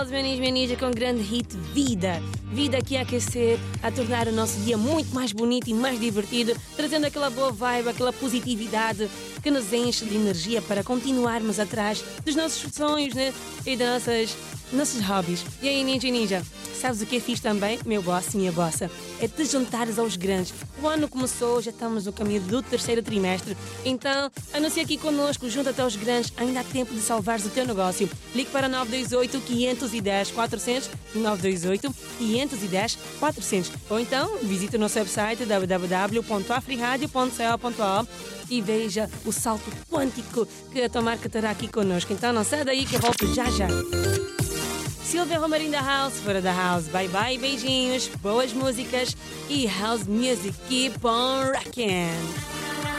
Menis com o grande hit Vida. Vida aqui a aquecer, a tornar o nosso dia muito mais bonito e mais divertido, trazendo aquela boa vibe, aquela positividade que nos enche de energia para continuarmos atrás dos nossos sonhos, né? E das nossos hobbies. E aí, Ninja, sabes o que é fixe também? Meu boss, minha bossa, é te juntares aos grandes. O ano começou, já estamos no caminho do terceiro trimestre. Então, anuncia aqui connosco, junta-te aos grandes, ainda há tempo de salvares o teu negócio. Ligue para 928 510 400, 928 510 400. Ou então, visite o nosso website www.afriradio.co.ol e veja o salto quântico que a tua marca terá aqui connosco. Então, não sai daí que eu volto já já. Silvia Romarinho da House, fora da House. Bye bye, beijinhos, boas músicas e House Music. Keep on rocking!